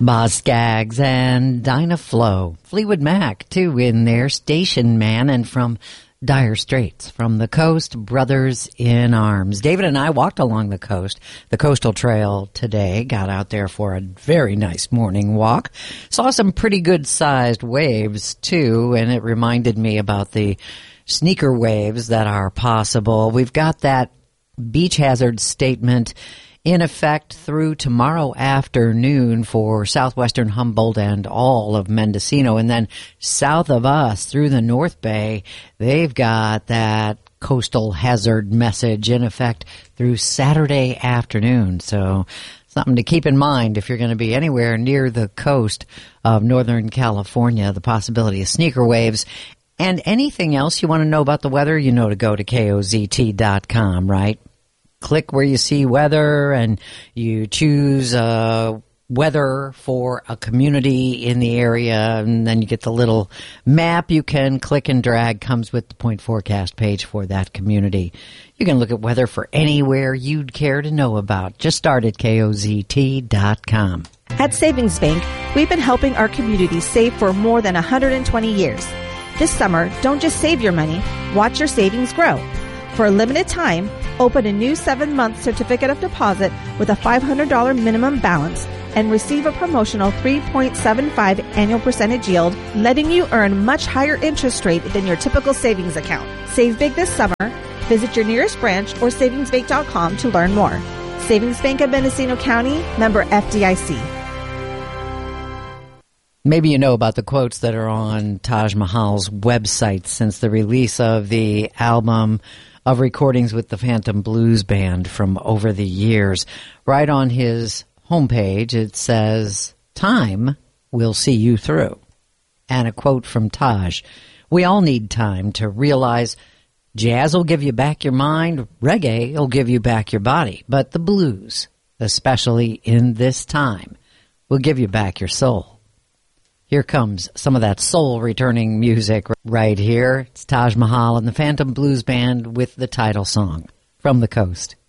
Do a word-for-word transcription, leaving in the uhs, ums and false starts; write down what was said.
Boz Scaggs and Dinah Flo. Fleetwood Mac, too, in there. Station Man, and from Dire Straits. From the coast, Brothers in Arms. David and I walked along the coast, the coastal trail today. Got out there for a very nice morning walk. Saw some pretty good-sized waves, too, and it reminded me about the sneaker waves that are possible. We've got that beach hazard statement in effect through tomorrow afternoon for southwestern Humboldt and all of Mendocino. And then south of us through the North Bay, they've got that coastal hazard message in effect through Saturday afternoon. So something to keep in mind if you're going to be anywhere near the coast of Northern California, the possibility of sneaker waves. And anything else you want to know about the weather, you know to go to K O Z T dot com, right? Click where you see weather and you choose uh, weather for a community in the area, and then you get the little map you can click and drag. Comes with the point forecast page for that community. You can look at weather for anywhere you'd care to know about. Just start at K O Z T dot com. At Savings Bank, we've been helping our community save for more than one hundred twenty years. This summer, don't just save your money, watch your savings grow. For a limited time, open a new seven-month certificate of deposit with a five hundred dollars minimum balance and receive a promotional three point seven five annual percentage yield, letting you earn much higher interest rate than your typical savings account. Save big this summer. Visit your nearest branch or savings bank dot com to learn more. Savings Bank of Mendocino County, member F D I C. Maybe you know about the quotes that are on Taj Mahal's website since the release of the album of recordings with the Phantom Blues Band from over the years. Right on his homepage, it says, "Time will see you through." And a quote from Taj, "We all need time to realize jazz will give you back your mind, reggae will give you back your body, but the blues, especially in this time, will give you back your soul." Here comes some of that soul-returning music right here. It's Taj Mahal and the Phantom Blues Band with the title song, From the Coast.